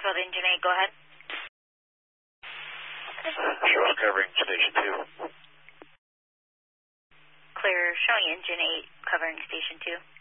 12 Engine 8, go ahead. Shows covering Station 2. Clear, showing Engine 8 covering Station 2.